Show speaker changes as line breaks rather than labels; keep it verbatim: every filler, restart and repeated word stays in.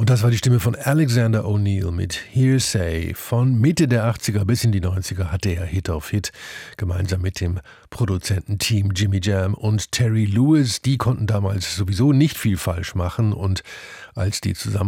Und das war die Stimme von Alexander O'Neal mit Hearsay. Von Mitte der achtziger bis in die neunziger hatte er Hit auf Hit, gemeinsam mit dem Produzententeam Jimmy Jam und Terry Lewis. Die konnten damals sowieso nicht viel falsch machen, und als die zusammen